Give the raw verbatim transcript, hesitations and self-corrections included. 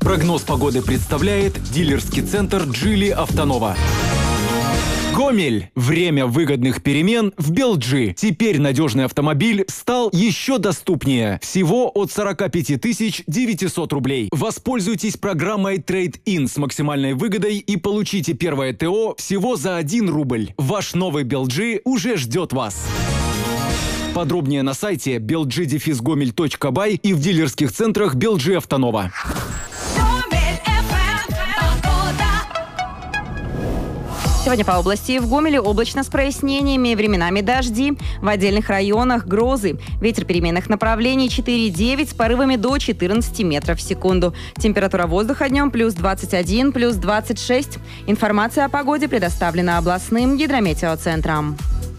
Прогноз погоды представляет дилерский центр «Джили Автонова». Гомель. Время выгодных перемен в Белджи. Теперь надежный автомобиль стал еще доступнее. Всего от сорока пяти тысяч девятисот рублей. Воспользуйтесь программой Trade-in с максимальной выгодой и получите первое ТО всего за один рубль. Ваш новый Белджи уже ждет вас. Подробнее на сайте белджи дефис гомель точка бай и в дилерских центрах Белджи Автонова. Сегодня по области в Гомеле облачно с прояснениями, временами дожди, в отдельных районах грозы. Ветер переменных направлений четыре-девять с порывами до четырнадцати метров в секунду. Температура воздуха днем плюс двадцать один, плюс двадцать шесть. Информация о погоде предоставлена областным гидрометеоцентром.